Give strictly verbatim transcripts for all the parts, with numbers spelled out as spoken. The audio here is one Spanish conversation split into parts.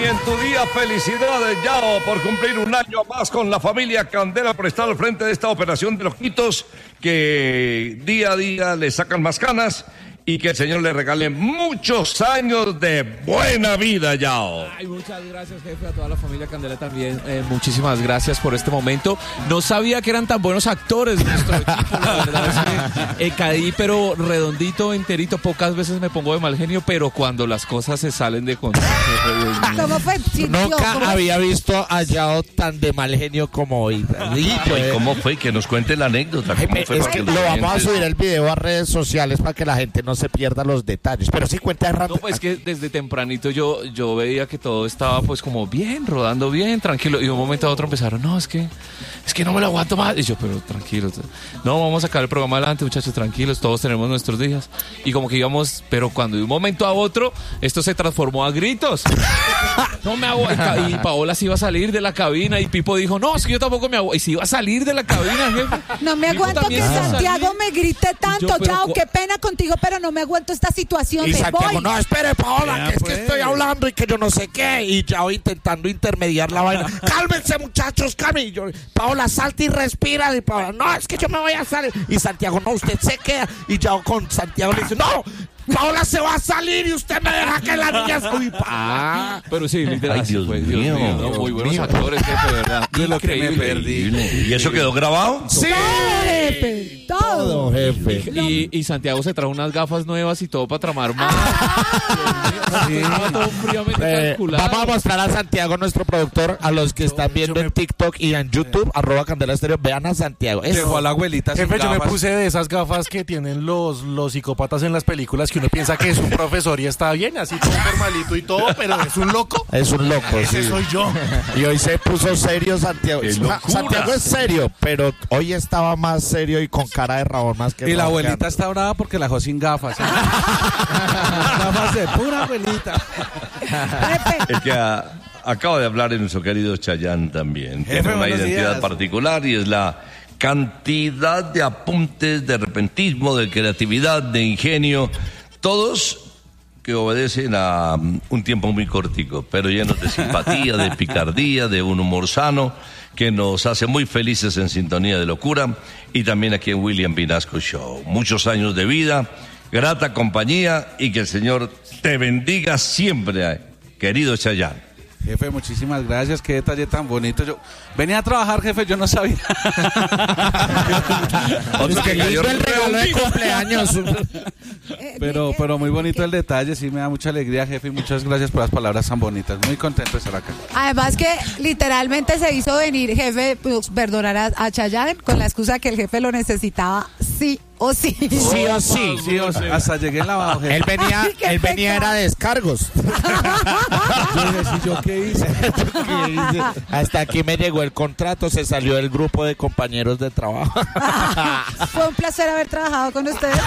en tu día, felicidades, Yao, por cumplir un año más con la familia Candela, por estar al frente de esta operación de los quitos que día a día le sacan más canas y que el Señor le regale muchos años de buena vida, Yao. Ay, muchas gracias, jefe, a toda la familia Candela también. Eh, muchísimas gracias por este momento. No sabía que eran tan buenos actores nuestro equipo, la verdad es que eh, caí, pero redondito, enterito. Pocas veces me pongo de mal genio, pero cuando las cosas se salen de control. ¿Cómo fue? Sí, Nunca ¿cómo había visto a Yao tan de mal genio como hoy. Rico, ¿y cómo fue? Que nos cuente la anécdota. ¿Cómo fue? Es que lo vamos a subir el video a redes sociales para que la gente no se pierda los detalles, pero sí cuenta rato. No, pues que desde tempranito yo, yo veía que todo estaba pues como bien, rodando bien, tranquilo, y de un momento a otro empezaron, no, es que es que no me lo aguanto más, y yo, pero tranquilos, no, vamos a sacar el programa adelante, muchachos, tranquilos, todos tenemos nuestros días, y como que íbamos, pero cuando de un momento a otro, esto se transformó a gritos, no me aguanto, y Paola se iba a salir de la cabina, y Pipo dijo, no, es que yo tampoco me aguanto, y se iba a salir de la cabina, jefe. No me Pipo aguanto que Santiago me grite tanto, Yo, pero Yao, cu- qué pena contigo, pero no me aguanto esta situación, Y me Santiago, voy. no, espere, Paola, Ya, que es pues. que estoy hablando y que yo no sé qué. Y Yao intentando intermediar la vaina. Cálmense, muchachos, cálmense. Y yo, Paola, salta y respira. Y Paola, no, es que yo me voy a salir. Y Santiago, no, usted se queda. Y Yao con Santiago le dice, no, Paola se va a salir y usted me deja que la niña... Uy, pa. Pero sí, literal, Ay, así Dios fue, mío. no, muy buenos actores, jefe, de verdad. De lo que me Increíble. perdí. ¿Y eso quedó grabado? Sí, Jefe, todo. todo, jefe. Y, y Santiago se trajo unas gafas nuevas y todo para tramar más. Sí. Estaba todo fríamente Eh, calculado. vamos a mostrar a Santiago, nuestro productor, a los que están viendo en TikTok y en YouTube, arroba Candela Estéreo, vean a Santiago. Es- Dejó a la abuelita sin Jefe, yo me gafas. puse de esas gafas que tienen los, los psicópatas en las películas, que uno piensa que es un profesor y está bien, así todo formalito y todo, pero es un loco. Es un loco, Ese sí. soy yo. Y hoy se puso serio Santiago. ¡Qué Sa- locura! Santiago es serio, pero hoy estaba más serio y con cara de rabón más que Y la rabón que abuelita antes. está brava porque la dejó sin gafas. Gafas de pura abuelita. Es que ah, acaba de hablar en nuestro querido Chayán también. Jefe, Tiene una buenos identidad días. particular y es la cantidad de apuntes, de repentismo, de creatividad, de ingenio, todos que obedecen a um, un tiempo muy cortico, pero llenos de simpatía, de picardía, de un humor sano, que nos hace muy felices en Sintonía de Locura y también aquí en William Vinasco Show. Muchos años de vida, grata compañía y que el Señor te bendiga siempre, querido Chayán. Jefe, muchísimas gracias. Qué detalle tan bonito. Yo venía a trabajar, jefe, yo no sabía. Es que lindo el regalo de cumpleaños. Eh, Pero, eh, pero muy bonito el detalle, sí me da mucha alegría, jefe, y muchas gracias por las palabras tan bonitas. Muy contento de estar acá. Además que literalmente se hizo venir, jefe, pues, perdonar a, a Chayanne con la excusa que el jefe lo necesitaba sí o sí. Sí o sí. Sí, o sea, hasta llegué en lavado, jefe. Él venía, Ay, qué él venía pecado. era de descargos. Yo dije, ¿sí, yo qué hice? Hasta aquí me llegó el contrato, se salió del grupo de compañeros de trabajo. Fue un placer haber trabajado con ustedes.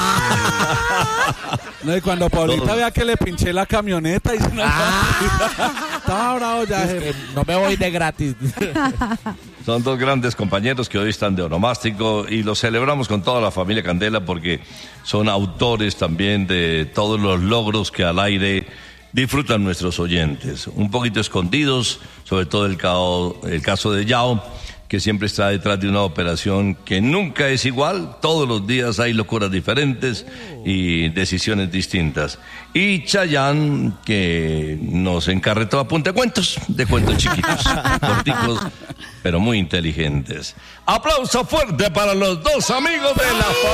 No, y cuando Paulita Todos. vea que le pinché la camioneta y se nos estaba bravo ya, Es jefe. que no me voy de gratis. Son dos grandes compañeros que hoy están de onomástico y los celebramos con toda la familia Candela porque son autores también de todos los logros que al aire disfrutan nuestros oyentes. Un poquito escondidos, sobre todo el, cao- el caso de Yao, que siempre está detrás de una operación que nunca es igual, todos los días hay locuras diferentes y decisiones distintas. Y Chayán, que nos encarretó a punta de cuentos, de cuentos chiquitos, corticos, pero muy inteligentes. Aplauso fuerte para los dos amigos de la